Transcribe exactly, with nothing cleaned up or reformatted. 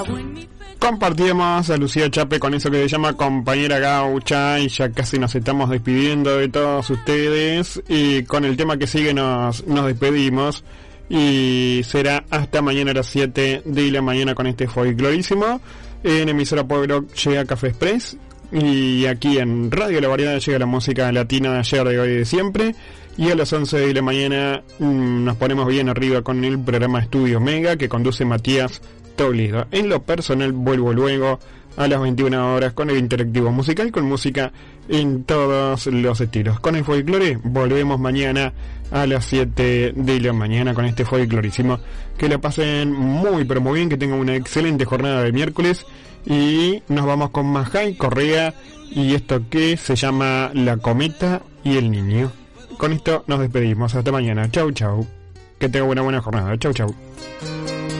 Compartíamos a Lucía Chape con eso que se llama Compañera Gaucha, y ya casi nos estamos despidiendo de todos ustedes, y con el tema que sigue nos, nos despedimos, y será hasta mañana a las siete de la mañana con este folclorísimo. En emisora Pueblo llega Café Express, y aquí en Radio La Variedad llega la música latina de ayer, de hoy y de siempre. Y a las once de la mañana mmm, nos ponemos bien arriba con el programa Estudio Mega que conduce Matías Toledo. En lo personal vuelvo luego a las veintiuna horas con el interactivo musical, con música en todos los estilos. Con el folclore volvemos mañana a las siete de la mañana con este folclorísimo. Que la pasen muy pero muy bien, que tengan una excelente jornada de miércoles, y nos vamos con Majay Correa y esto que se llama La Cometa y el Niño. Con esto nos despedimos, hasta mañana, chau chau, que tengan una buena jornada, chau chau.